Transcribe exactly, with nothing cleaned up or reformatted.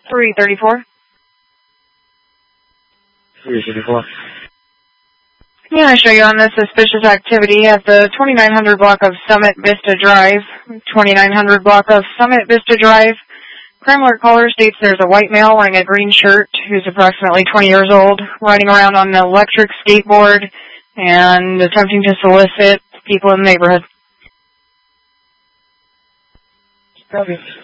three thirty-four. three thirty-four. Yeah, I show you on this suspicious activity at the twenty-nine hundred block of Summit Vista Drive. twenty-nine hundred block of Summit Vista Drive. Crime alert caller states there's a white male wearing a green shirt who's approximately twenty years old, riding around on an electric skateboard and attempting to solicit people in the neighborhood. Copy.